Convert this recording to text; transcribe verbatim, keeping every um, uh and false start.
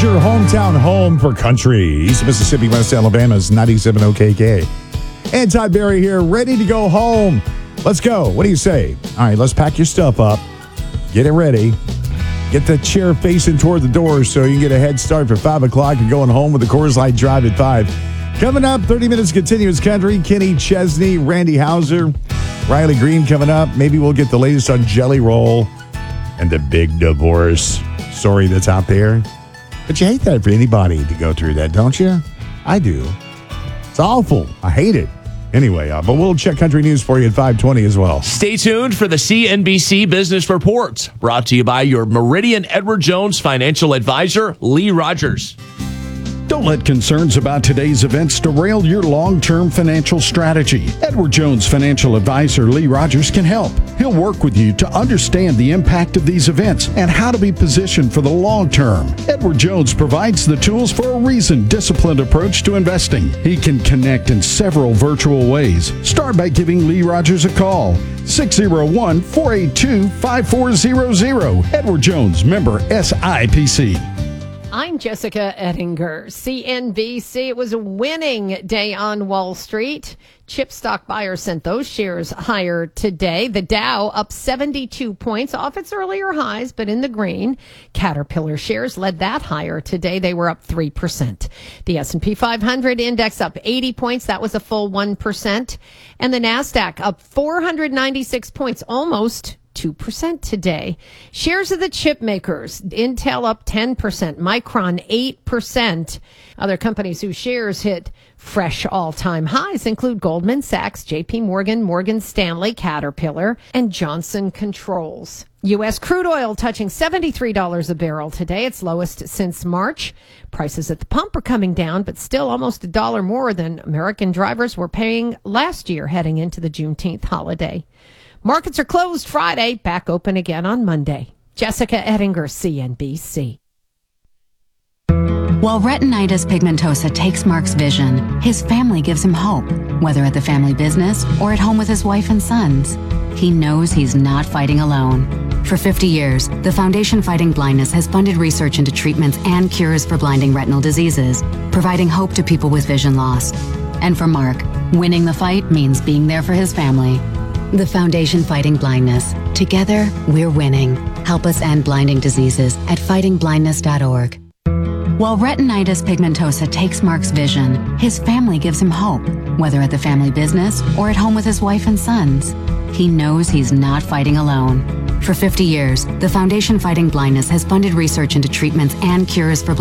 your hometown home for country. East Mississippi, West Alabama's ninety-seven O K K. And Todd Berry here, ready to go home. Let's go. What do you say? All right, let's pack your stuff up. Get it ready. Get the chair facing toward the door so you can get a head start for five o'clock and going home with the Coors Light Drive at five. Coming up, thirty minutes continuous country. Kenny Chesney, Randy Hauser, Riley Green coming up. Maybe we'll get the latest on Jelly Roll and the big divorce story that's out there. But you hate that for anybody to go through that, don't you? I do. It's awful. I hate it. Anyway, uh, but we'll check country news for you at five twenty as well. Stay tuned for the C N B C Business Report, brought to you by your Meridian Edward Jones financial advisor, Lee Rogers. Don't let concerns about today's events derail your long-term financial strategy. Edward Jones financial advisor Lee Rogers can help. He'll work with you to understand the impact of these events and how to be positioned for the long term. Edward Jones provides the tools for a reasoned, disciplined approach to investing. He can connect in several virtual ways. Start by giving Lee Rogers a call. six oh one, four eight two, five four zero zero. Edward Jones, member S I P C. I'm Jessica Ettinger, C N B C. It was a winning day on Wall Street. Chip stock buyers sent those shares higher today. The Dow up seventy-two points off its earlier highs, but in the green. Caterpillar shares led that higher today. They were up three percent. The S and P five hundred index up eighty points. That was a full one percent. And the NASDAQ up four hundred ninety-six points, almost two percent today. Shares of the chip makers, Intel up ten percent, Micron eight percent. Other companies whose shares hit fresh all-time highs include Goldman Sachs, J P Morgan, Morgan Stanley, Caterpillar, and Johnson Controls. U S crude oil touching seventy-three dollars a barrel today, its lowest since March. Prices at the pump are coming down, but still almost a dollar more than American drivers were paying last year heading into the Juneteenth holiday. Markets are closed Friday, back open again on Monday. Jessica Ettinger, C N B C. While retinitis pigmentosa takes Mark's vision, his family gives him hope, whether at the family business or at home with his wife and sons. He knows he's not fighting alone. For fifty years, the Foundation Fighting Blindness has funded research into treatments and cures for blinding retinal diseases, providing hope to people with vision loss. And for Mark, winning the fight means being there for his family. The Foundation Fighting Blindness. Together, we're winning. Help us end blinding diseases at fighting blindness dot org. While retinitis pigmentosa takes Mark's vision, his family gives him hope, whether at the family business or at home with his wife and sons. He knows he's not fighting alone. For fifty years, the Foundation Fighting Blindness has funded research into treatments and cures for